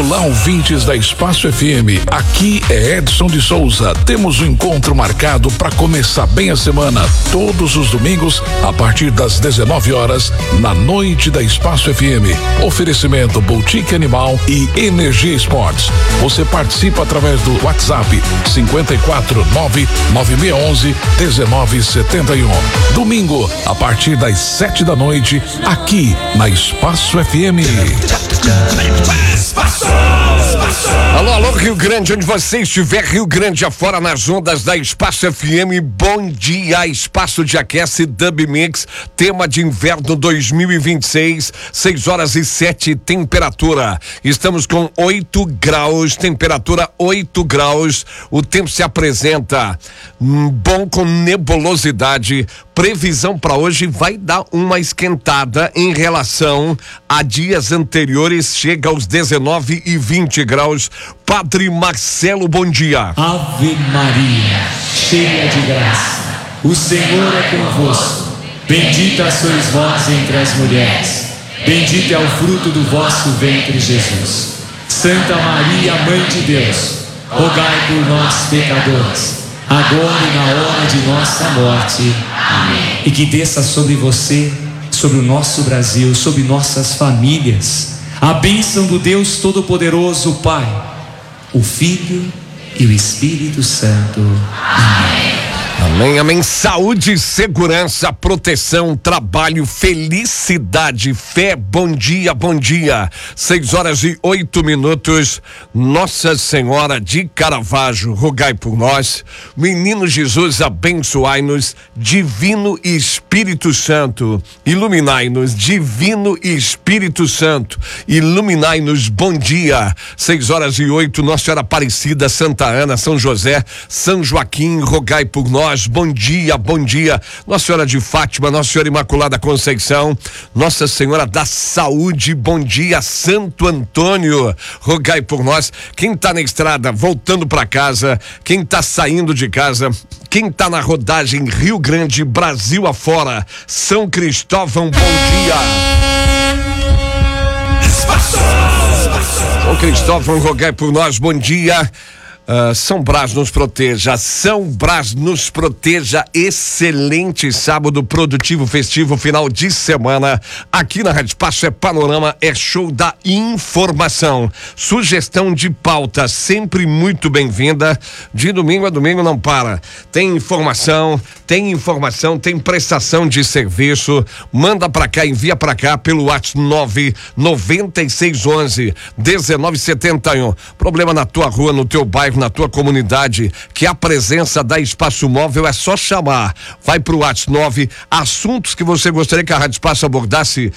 Olá, ouvintes da Espaço FM. Aqui é Edson de Souza. Temos um encontro marcado para começar bem a semana, todos os domingos, a partir das 19 horas, na noite da Espaço FM. Oferecimento Boutique Animal e Energia Esportes. Você participa através do WhatsApp 549-9611-1971. Domingo, a partir das 7 da noite, aqui na Espaço FM. Alô, alô, Rio Grande, onde você estiver, Rio Grande afora, nas ondas da Espaço FM. Bom dia, Espaço de Aquece Dub Mix, tema de inverno 2026, 6h07, temperatura. Estamos com 8 graus, temperatura 8 graus. O tempo se apresenta bom com nebulosidade. Previsão para hoje vai dar uma esquentada em relação a dias anteriores, chega aos 19 e 20 graus. Padre Marcelo, bom dia. Ave Maria, cheia de graça, o Senhor é convosco. Bendita sois vós entre as mulheres, bendito é o fruto do vosso ventre, Jesus. Santa Maria, Mãe de Deus, rogai por nós, pecadores, agora e na hora de nossa morte. Amém. E que desça sobre você, sobre o nosso Brasil, sobre nossas famílias, a bênção do Deus Todo-Poderoso, Pai, o Filho e o Espírito Santo. Amém. Amém, amém. Saúde, segurança, proteção, trabalho, felicidade, fé. Bom dia, bom dia. 6h08. Nossa Senhora de Caravaggio, rogai por nós. Menino Jesus, abençoai-nos. Divino Espírito Santo, iluminai-nos. Divino Espírito Santo, iluminai-nos. Bom dia. 6h08. Nossa Senhora Aparecida, Santa Ana, São José, São Joaquim, rogai por nós. Bom dia, bom dia. Nossa Senhora de Fátima, Nossa Senhora Imaculada Conceição, Nossa Senhora da Saúde, bom dia. Santo Antônio, rogai por nós. Quem tá na estrada, voltando para casa, quem tá saindo de casa, quem tá na rodagem Rio Grande, Brasil afora, São Cristóvão, bom dia. São Cristóvão, rogai por nós, bom dia. São Brás nos proteja, São Brás nos proteja. Excelente sábado produtivo, festivo, final de semana. Aqui na Rádio Espaço é panorama, é show da informação. Sugestão de pauta sempre muito bem-vinda. De domingo a domingo não para. Tem informação, tem prestação de serviço. Manda pra cá, envia pra cá pelo WhatsApp 99611-1971. Problema na tua rua, no teu bairro, na tua comunidade, que a presença da Espaço Móvel é só chamar. Vai pro WhatsApp 9, assuntos que você gostaria que a Rádio Espaço abordasse,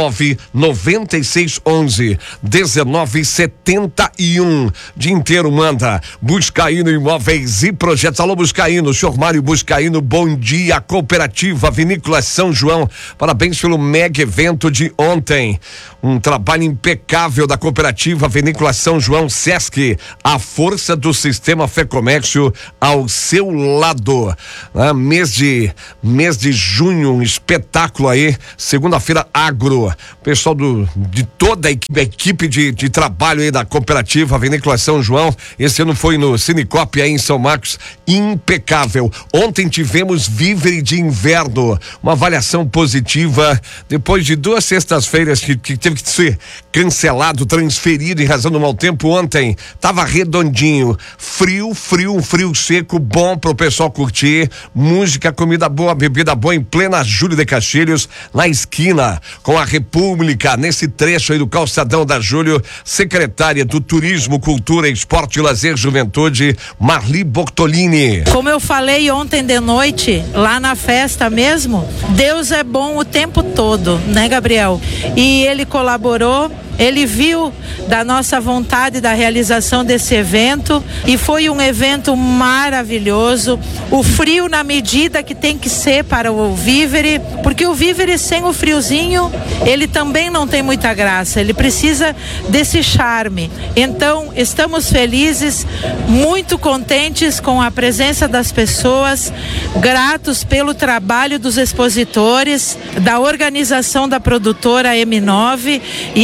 99611-1971. Dia inteiro manda. Buscaíno Imóveis e Projetos. Alô, Buscaíno, senhor Mário Buscaíno, bom dia. Cooperativa Vinícola São João, parabéns pelo mega evento de ontem. Um trabalho impecável da Cooperativa Vinícola São João, Sesc, a força do sistema Fé Comércio ao seu lado. Mês de junho, um espetáculo aí, segunda-feira agro, pessoal de toda a equipe de trabalho aí da Cooperativa Vinícola São João. Esse ano foi no Cinecop aí em São Marcos, impecável. Ontem tivemos Vívere de Inverno, uma avaliação positiva, depois de 2 sextas-feiras que teve que ser cancelado, transferido em razão do mau tempo. Ontem tava redondinho, frio seco, bom pro pessoal curtir, música, comida boa, bebida boa, em plena Júlio de Castilhos, na esquina com a República, nesse trecho aí do calçadão da Júlio. Secretária do Turismo, Cultura, Esporte, Lazer, Juventude, Marli Bortolini. Como eu falei ontem de noite, lá na festa mesmo, Deus é bom o tempo todo, né, Gabriel? E ele colaborou, ele viu da nossa vontade da realização desse evento e foi um evento maravilhoso. O frio na medida que tem que ser para o Vívere, porque o Vívere sem o friozinho, ele também não tem muita graça, ele precisa desse charme. Então, estamos felizes, muito contentes com a presença das pessoas, gratos pelo trabalho dos expositores, da organização da produtora M9, e eu aqui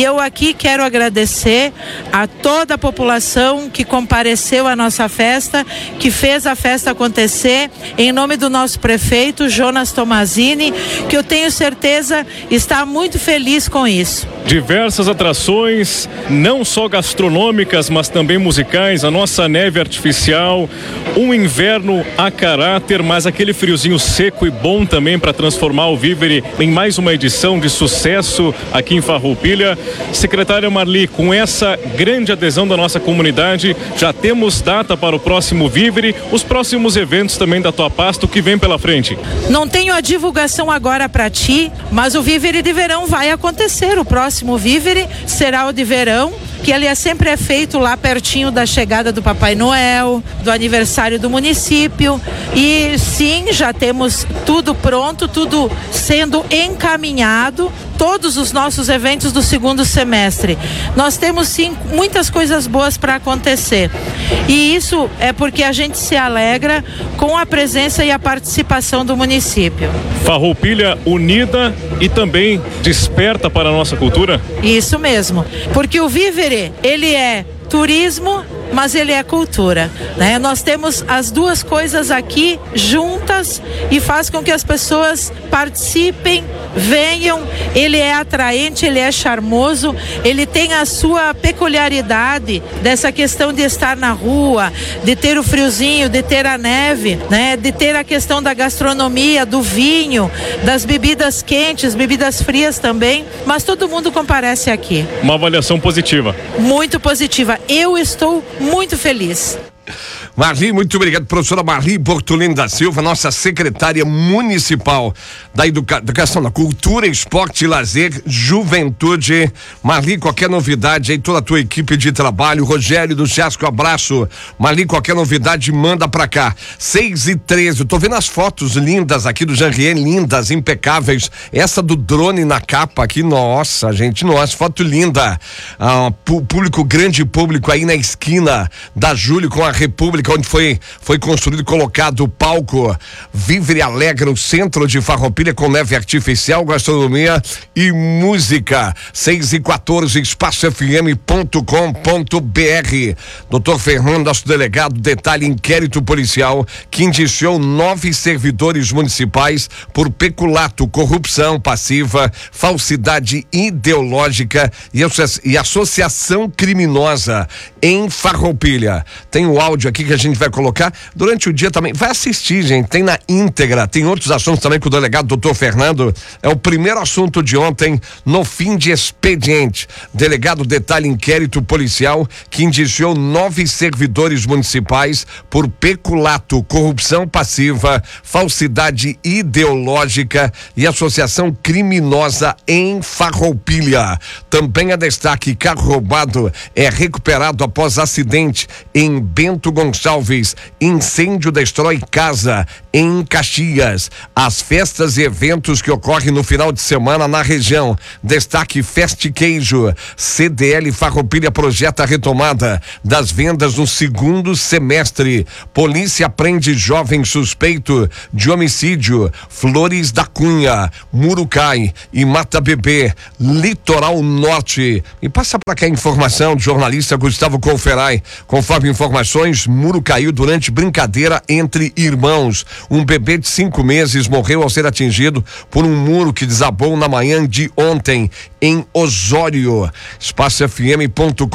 aqui quero agradecer a toda a população que compareceu à nossa festa, que fez a festa acontecer, em nome do nosso prefeito, Jonas Tomazini, que eu tenho certeza está muito feliz com isso. Diversas atrações, não só gastronômicas, mas também musicais, a nossa neve artificial, um inverno a caráter, mas aquele friozinho seco e bom também para transformar o Vivere em mais uma edição de sucesso aqui em Farroupilha. Secretária Marli, com essa grande adesão da nossa comunidade, já temos data para o próximo Vivere, os próximos eventos também da tua pasta, o que vem pela frente? Não tenho a divulgação agora para ti, mas o Vivere de verão vai acontecer. O próximo Vivere será o de verão, que aliás sempre é feito lá pertinho da chegada do Papai Noel, do aniversário do município. E sim, já temos tudo pronto, tudo sendo encaminhado, todos os nossos eventos do segundo semestre. Nós temos sim muitas coisas boas para acontecer. E isso é porque a gente se alegra com a presença e a participação do município. Farroupilha unida e também desperta para a nossa cultura? Isso mesmo, porque o Vivere, ele é turismo, mas ele é cultura, né? Nós temos as duas coisas aqui juntas e faz com que as pessoas participem, venham. Ele é atraente, ele é charmoso, ele tem a sua peculiaridade dessa questão de estar na rua, de ter o friozinho, de ter a neve, né? De ter a questão da gastronomia, do vinho, das bebidas quentes, bebidas frias também, mas todo mundo comparece aqui. Uma avaliação positiva. Muito positiva. Eu estou muito feliz. Marli, muito obrigado, professora Marli Bortolini da Silva, nossa secretária municipal da Educação, da Cultura, Esporte e Lazer, Juventude. Marli, qualquer novidade aí, toda a tua equipe de trabalho, Rogério do Chasco, abraço. Marli, qualquer novidade, manda pra cá. 6h13, eu tô vendo as fotos lindas aqui do Janrier, lindas, impecáveis. Essa do drone na capa aqui, nossa, gente, nossa, foto linda. Público, grande público aí na esquina da Júlio com a República, onde foi construído e colocado o palco Vivere Alegra, o centro de Farroupilha, com neve artificial, gastronomia e música. 6h14, espacofm.com.br. Doutor Fernando, nosso delegado, detalhe: inquérito policial que indiciou 9 servidores municipais por peculato, corrupção passiva, falsidade ideológica e associação criminosa em Farroupilha. Tem o áudio aqui que a gente vai colocar durante o dia também. Vai assistir, gente, tem na íntegra, tem outros assuntos também com o delegado doutor Fernando. É o primeiro assunto de ontem, no fim de expediente. Delegado detalha inquérito policial que indiciou 9 servidores municipais por peculato, corrupção passiva, falsidade ideológica e associação criminosa em Farroupilha. Também é destaque: carro roubado é recuperado após acidente em Bento Gonçalves. Incêndio destrói casa em Caxias. As festas e eventos que ocorrem no final de semana na região. Destaque: Fest Queijo. CDL Farroupilha projeta a retomada das vendas no segundo semestre. Polícia prende jovem suspeito de homicídio. Flores da Cunha, Murucai e Mata Bebê, Litoral Norte. E passa para cá a informação do jornalista Gustavo Conferai. Conforme informações, muro caiu durante brincadeira entre irmãos. Um bebê de 5 meses morreu ao ser atingido por um muro que desabou na manhã de ontem em Osório. espacofm.com.br.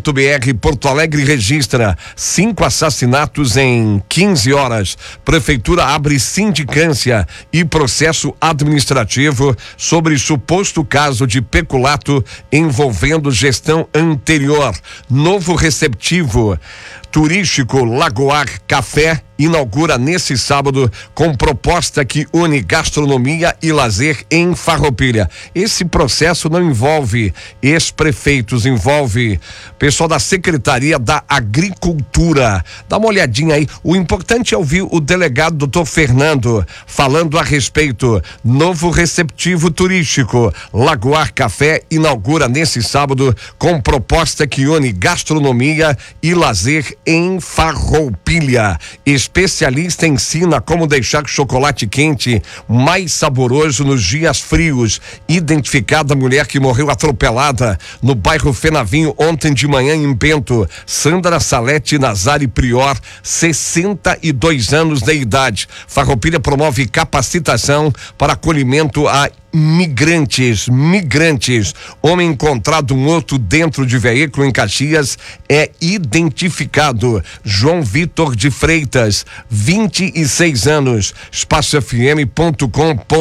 Porto Alegre registra 5 assassinatos em 15 horas. Prefeitura abre sindicância e processo administrativo sobre suposto caso de peculato envolvendo gestão anterior. Novo receptivo turístico Lagoar Café inaugura nesse sábado com proposta que une gastronomia e lazer em Farroupilha. Esse processo não envolve ex-prefeitos, envolve pessoal da Secretaria da Agricultura. Dá uma olhadinha aí. O importante é ouvir o delegado doutor Fernando falando a respeito. Novo receptivo turístico Lagoar Café inaugura nesse sábado com proposta que une gastronomia e lazer em Farroupilha. especialista ensina como deixar o chocolate quente mais saboroso nos dias frios. Identificada a mulher que morreu atropelada no bairro Fenavinho ontem de manhã em Bento. Sandra Salete Nazari Prior, 62 anos de idade. Farroupilha promove capacitação para acolhimento a migrantes. Homem encontrado morto dentro de veículo em Caxias é identificado. João Vitor de Freitas, 26 anos. EspaçoFM.com.br.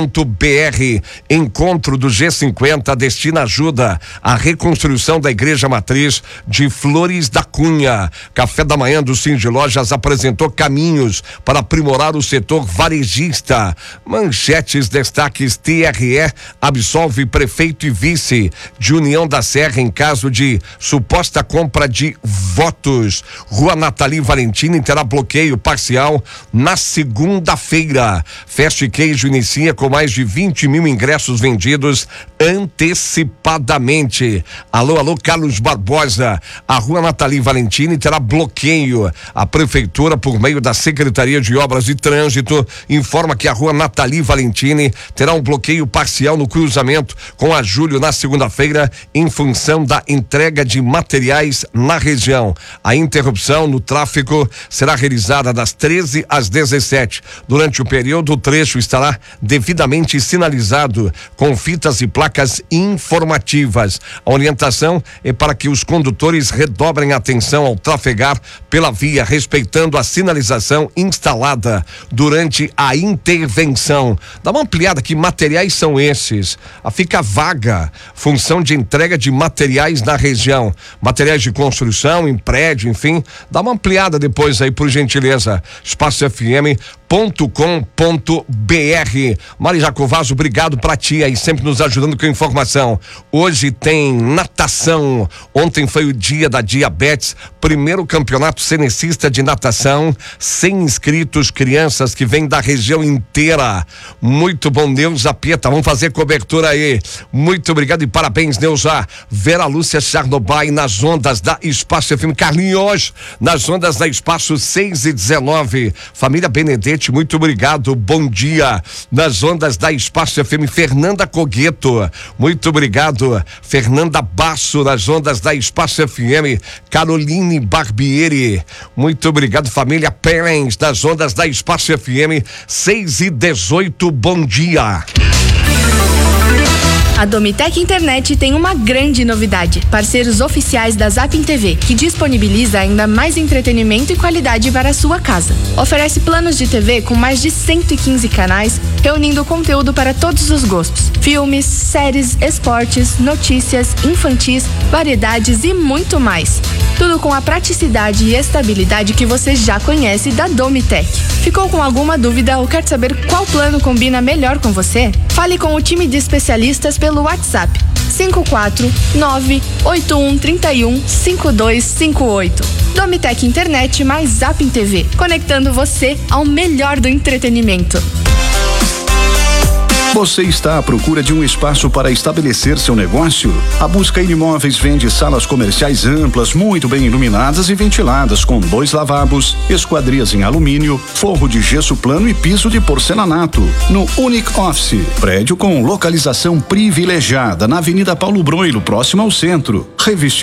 Encontro do G50 destina ajuda à reconstrução da Igreja Matriz de Flores da Cunha. Café da Manhã do Cindy Lojas apresentou caminhos para aprimorar o setor varejista. Manchetes, destaques: TRE absolve prefeito e vice de União da Serra em caso de suposta compra de votos. Rua Nathalie Valentini terá bloqueio parcial na segunda-feira. Festa Queijo inicia com mais de 20 mil ingressos vendidos antecipadamente. Alô, Carlos Barbosa. A Rua Nathalie Valentini terá bloqueio. A prefeitura, por meio da Secretaria de Obras e Trânsito, informa que a Rua Nathalie Valentini terá um bloqueio parcial no cruzamento com a Júlio na segunda-feira em função da entrega de materiais na região. A interrupção no tráfego será realizada das 13 às 17. Durante o período, o trecho estará devidamente sinalizado com fitas e placas informativas. A orientação é para que os condutores redobrem atenção ao trafegar pela via, respeitando a sinalização instalada durante a intervenção. Dá uma ampliada, que materiais são esses? Fica vaga. Função de entrega de materiais na região. Materiais de construção, em prédio, enfim. Dá uma ampliada depois aí, por gentileza. EspaçoFM.com.br. Mari Jacovazzo, obrigado pra ti aí, sempre nos ajudando com a informação. Hoje tem natação. Ontem foi o dia da diabetes, primeiro campeonato cenecista de natação, 100 inscritos, crianças que vêm da região inteira. Muito bom, Neuza Pieta, vamos fazer cobertura aí. Muito obrigado e parabéns, Neuza. Vera Lúcia Charnobai nas ondas da Espaço FM. Carlinhos, nas ondas da Espaço 6:19. Família Benedetti, muito obrigado, bom dia. Nas ondas da Espaço FM, Fernanda Cogueto, muito obrigado. Fernanda Basso, nas ondas da Espaço FM. Caroline Barbieri, muito obrigado. Família Perens, nas ondas da Espaço FM 6:18, bom dia. A Domitec Internet tem uma grande novidade. Parceiros oficiais da Zapin TV, que disponibiliza ainda mais entretenimento e qualidade para a sua casa. Oferece planos de TV com mais de 115 canais, reunindo conteúdo para todos os gostos. Filmes, séries, esportes, notícias, infantis, variedades e muito mais. Tudo com a praticidade e estabilidade que você já conhece da Domitec. Ficou com alguma dúvida ou quer saber qual plano combina melhor com você? Fale com o time de especialistas pelo WhatsApp 549-8131-5258. Domitec Internet mais Zapin TV, conectando você ao melhor do entretenimento. Você está à procura de um espaço para estabelecer seu negócio? A Buscaíno Imóveis vende salas comerciais amplas, muito bem iluminadas e ventiladas, com 2 lavabos, esquadrias em alumínio, forro de gesso plano e piso de porcelanato. No Unique Office, prédio com localização privilegiada na Avenida Paulo Broilo, próximo ao centro. Revestido